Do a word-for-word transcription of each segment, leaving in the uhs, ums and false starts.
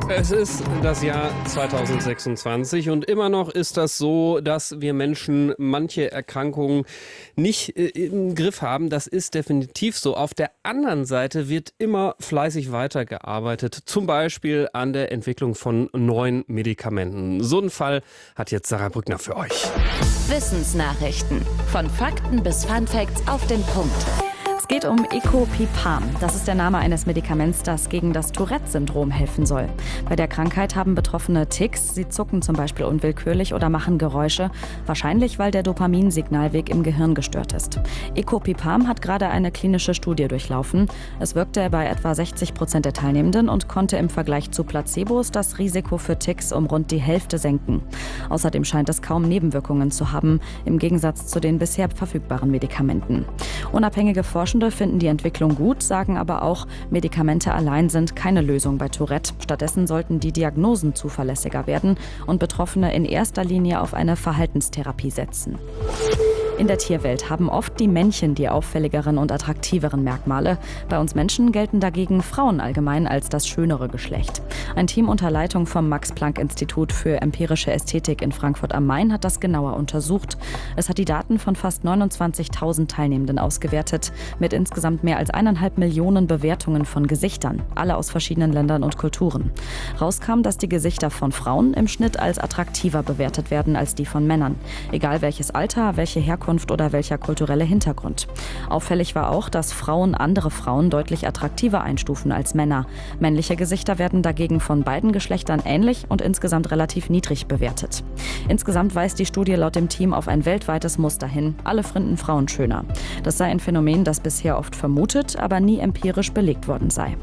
Es ist das Jahr zweitausendsechsundzwanzig und immer noch ist das so, dass wir Menschen manche Erkrankungen nicht äh, im Griff haben. Das ist definitiv so. Auf der anderen Seite wird immer fleißig weitergearbeitet, zum Beispiel an der Entwicklung von neuen Medikamenten. So einen Fall hat jetzt Sarah Brückner für euch. Wissensnachrichten. Von Fakten bis Funfacts auf den Punkt. Es geht um Ecopipam. Das ist der Name eines Medikaments, das gegen das Tourette-Syndrom helfen soll. Bei der Krankheit haben Betroffene Tics. Sie zucken zum Beispiel unwillkürlich oder machen Geräusche. Wahrscheinlich, weil der Dopaminsignalweg im Gehirn gestört ist. Ecopipam hat gerade eine klinische Studie durchlaufen. Es wirkte bei etwa sechzig Prozent der Teilnehmenden und konnte im Vergleich zu Placebos das Risiko für Tics um rund die Hälfte senken. Außerdem scheint es kaum Nebenwirkungen zu haben, im Gegensatz zu den bisher verfügbaren Medikamenten. Unabhängige Forschende finden die Entwicklung gut, sagen aber auch, Medikamente allein sind keine Lösung bei Tourette. Stattdessen sollten die Diagnosen zuverlässiger werden und Betroffene in erster Linie auf eine Verhaltenstherapie setzen. In der Tierwelt haben oft die Männchen die auffälligeren und attraktiveren Merkmale. Bei uns Menschen gelten dagegen Frauen allgemein als das schönere Geschlecht. Ein Team unter Leitung vom Max-Planck-Institut für empirische Ästhetik in Frankfurt am Main hat das genauer untersucht. Es hat die Daten von fast neunundzwanzigtausend Teilnehmenden ausgewertet, mit insgesamt mehr als eineinhalb Millionen Bewertungen von Gesichtern, alle aus verschiedenen Ländern und Kulturen. Rauskam, dass die Gesichter von Frauen im Schnitt als attraktiver bewertet werden als die von Männern. Egal welches Alter, welche Herkunft oder welcher kulturelle Hintergrund. Auffällig war auch, dass Frauen andere Frauen deutlich attraktiver einstufen als Männer. Männliche Gesichter werden dagegen von beiden Geschlechtern ähnlich und insgesamt relativ niedrig bewertet. Insgesamt weist die Studie laut dem Team auf ein weltweites Muster hin. Alle finden Frauen schöner. Das sei ein Phänomen, das bisher oft vermutet, aber nie empirisch belegt worden sei.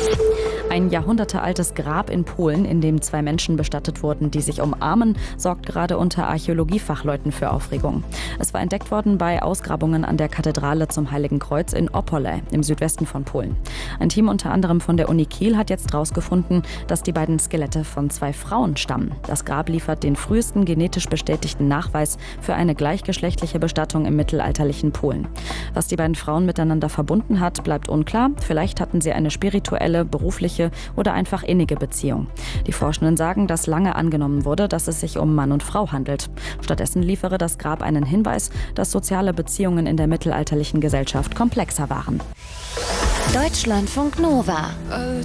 Ein jahrhundertealtes Grab in Polen, in dem zwei Menschen bestattet wurden, die sich umarmen, sorgt gerade unter Archäologiefachleuten für Aufregung. Es war entdeckt worden bei Ausgrabungen an der Kathedrale zum Heiligen Kreuz in Opole im Südwesten von Polen. Ein Team unter anderem von der Uni Kiel hat jetzt herausgefunden, dass die beiden Skelette von zwei Frauen stammen. Das Grab liefert den frühesten genetisch bestätigten Nachweis für eine gleichgeschlechtliche Bestattung im mittelalterlichen Polen. Was die beiden Frauen miteinander verbunden hat, bleibt unklar. Vielleicht hatten sie eine spirituelle, berufliche oder einfach innige Beziehung. Die Forschenden sagen, dass lange angenommen wurde, dass es sich um Mann und Frau handelt. Stattdessen liefere das Grab einen Hinweis, dass soziale Beziehungen in der mittelalterlichen Gesellschaft komplexer waren. Deutschlandfunk Nova.